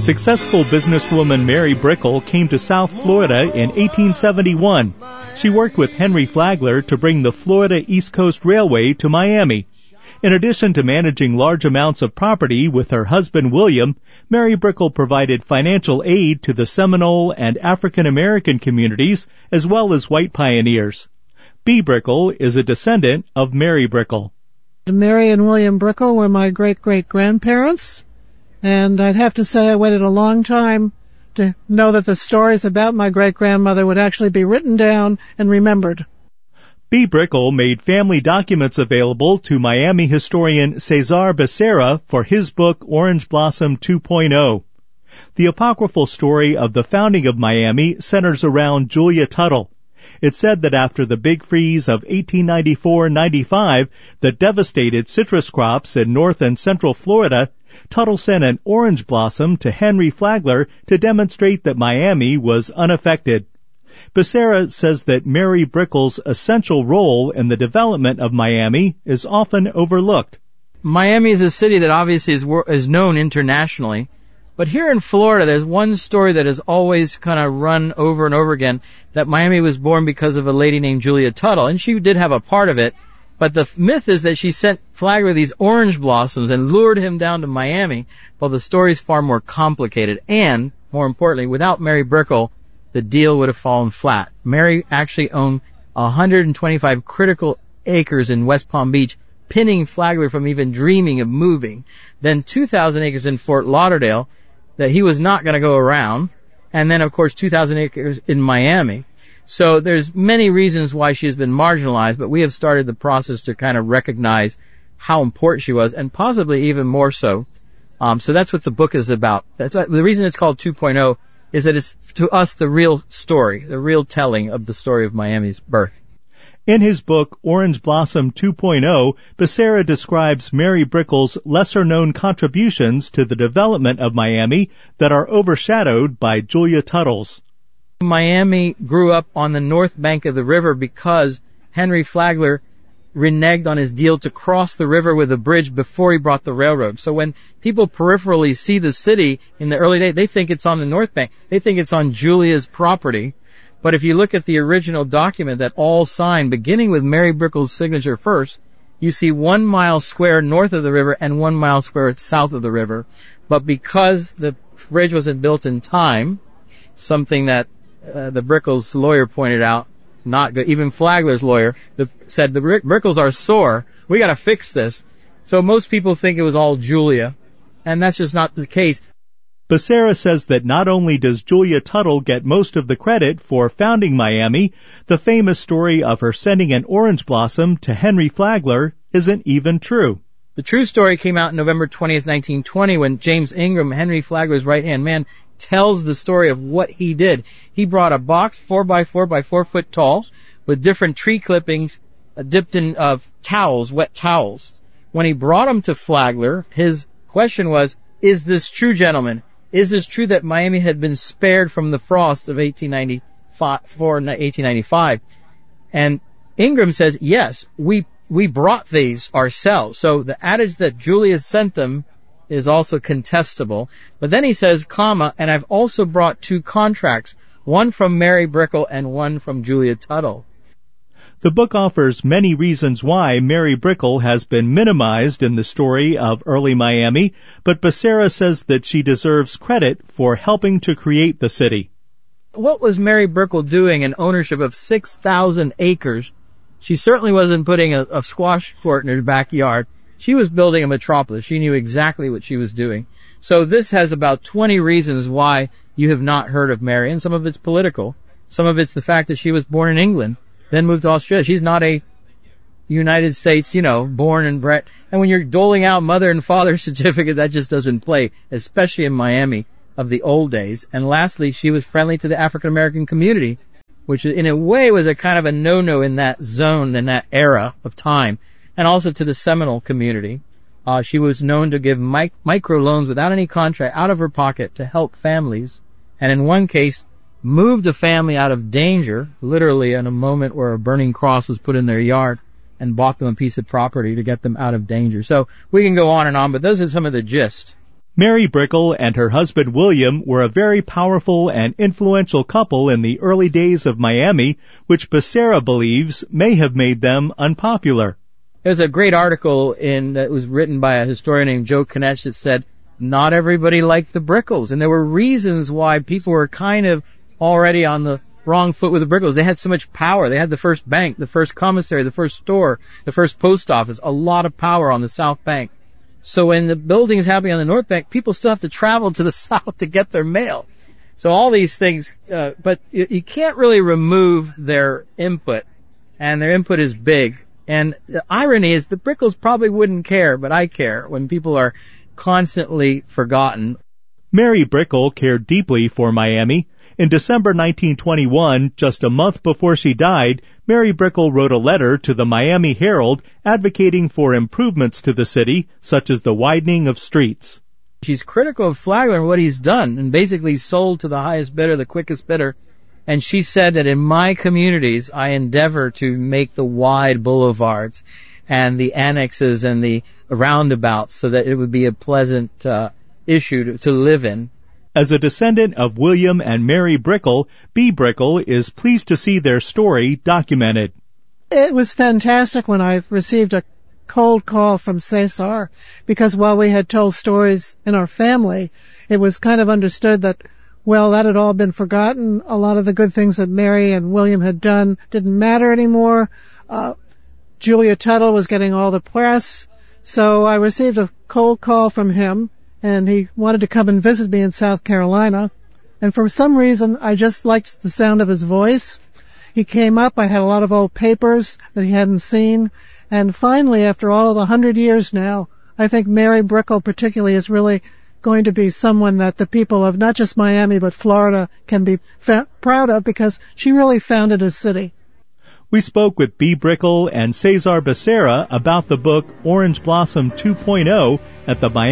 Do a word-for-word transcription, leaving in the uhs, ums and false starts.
Successful businesswoman Mary Brickell came to South Florida in eighteen seventy-one. She worked with Henry Flagler to bring the Florida East Coast Railway to Miami. In addition to managing large amounts of property with her husband William, Mary Brickell provided financial aid to the Seminole and African American communities as well as white pioneers. Bea Brickell is a descendant of Mary Brickell. Mary and William Brickell were my great-great-grandparents, and I'd have to say I waited a long time to know that the stories about my great-grandmother would actually be written down and remembered. Bea Brickell made family documents available to Miami historian Cesar Becerra for his book Orange Blossom two point oh. The apocryphal story of the founding of Miami centers around Julia Tuttle. It's said that after the big freeze of eighteen ninety-four ninety-five that devastated citrus crops in North and Central Florida, Tuttle sent an orange blossom to Henry Flagler to demonstrate that Miami was unaffected. Becerra says that Mary Brickell's essential role in the development of Miami is often overlooked. Miami is a city that obviously is, is known internationally, but here in Florida there's one story that has always kind of run over and over again, that Miami was born because of a lady named Julia Tuttle, and she did have a part of it, but the myth is that she sent Flagler these orange blossoms and lured him down to Miami. Well, the story's far more complicated, and, more importantly, without Mary Brickell, the deal would have fallen flat. Mary actually owned one hundred twenty-five critical acres in West Palm Beach, pinning Flagler from even dreaming of moving. Then two thousand acres in Fort Lauderdale that he was not going to go around. And then, of course, two thousand acres in Miami. So there's many reasons why she's been marginalized, but we have started the process to kind of recognize how important she was, and possibly even more so. Um, so that's what the book is about. That's what, the reason it's called two point oh is that it's, to us, the real story, the real telling of the story of Miami's birth. In his book, Orange Blossom two point oh, Becerra describes Mary Brickell's lesser-known contributions to the development of Miami that are overshadowed by Julia Tuttle's. Miami grew up on the north bank of the river because Henry Flagler reneged on his deal to cross the river with a bridge before he brought the railroad. So when people peripherally see the city in the early days, they think it's on the north bank. They think it's on Julia's property. But if you look at the original document that all signed, beginning with Mary Brickell's signature first, you see one mile square north of the river and one mile square south of the river. But because the bridge wasn't built in time, something that uh, the Brickell's lawyer pointed out, not good. Even Flagler's lawyer the, said the Brickels are sore. We got to fix this. So most people think it was all Julia, and that's just not the case. Becerra says that not only does Julia Tuttle get most of the credit for founding Miami, the famous story of her sending an orange blossom to Henry Flagler isn't even true. The true story came out November twentieth, nineteen twenty, when James Ingram, Henry Flagler's right-hand man, tells the story of what he did. He brought a box four by four by four foot tall with different tree clippings uh, dipped in uh, towels, wet towels. When he brought them to Flagler, his question was, is this true, gentlemen? Is this true that Miami had been spared from the frost of eighteen ninety-four and eighteen ninety-five? And Ingram says, yes, we we brought these ourselves. So the adage that Julia sent them is also contestable. But then he says, comma, and I've also brought two contracts, one from Mary Brickell and one from Julia Tuttle. The book offers many reasons why Mary Brickell has been minimized in the story of early Miami, but Becerra says that she deserves credit for helping to create the city. What was Mary Brickell doing in ownership of six thousand acres? She certainly wasn't putting a, a squash court in her backyard. She was building a metropolis. She knew exactly what she was doing. So this has about twenty reasons why you have not heard of Mary, and some of it's political. Some of it's the fact that she was born in England, then moved to Australia. She's not a United States, you know, born and bred. And when you're doling out mother and father certificate, that just doesn't play, especially in Miami of the old days. And lastly, she was friendly to the African American community, which in a way was a kind of a no-no in that zone, in that era of time. And also to the Seminole community. Uh, she was known to give mic- micro loans without any contract out of her pocket to help families. And in one case, moved a family out of danger, literally in a moment where a burning cross was put in their yard, and bought them a piece of property to get them out of danger. So we can go on and on, but those are some of the gist. Mary Brickell and her husband William were a very powerful and influential couple in the early days of Miami, which Becerra believes may have made them unpopular. There's a great article in that was written by a historian named Joe Konech that said not everybody liked the Brickells, and there were reasons why people were kind of already on the wrong foot with the Brickells. They had so much power. They had the first bank, the first commissary, the first store, the first post office, a lot of power on the South Bank. So when the building is happening on the North Bank, people still have to travel to the South to get their mail. So all these things, uh, but you, you can't really remove their input, and their input is big. And the irony is the Brickells probably wouldn't care, but I care when people are constantly forgotten. Mary Brickell cared deeply for Miami. In December nineteen twenty-one, just a month before she died, Mary Brickell wrote a letter to the Miami Herald advocating for improvements to the city, such as the widening of streets. She's critical of Flagler and what he's done, and basically sold to the highest bidder, the quickest bidder. And she said that in my communities, I endeavor to make the wide boulevards and the annexes and the roundabouts so that it would be a pleasant uh, issue to, to live in. As a descendant of William and Mary Brickell, Bea Brickell is pleased to see their story documented. It was fantastic when I received a cold call from Cesar, because while we had told stories in our family, it was kind of understood that, well, that had all been forgotten. A lot of the good things that Mary and William had done didn't matter anymore. Uh, Julia Tuttle was getting all the press. So I received a cold call from him, and he wanted to come and visit me in South Carolina. And for some reason, I just liked the sound of his voice. He came up. I had a lot of old papers that he hadn't seen. And finally, after all of the hundred years now, I think Mary Brickell particularly is really going to be someone that the people of not just Miami but Florida can be fa- proud of, because she really founded a city. We spoke with Bea Brickell and Cesar Becerra about the book Orange Blossom two point oh at the Miami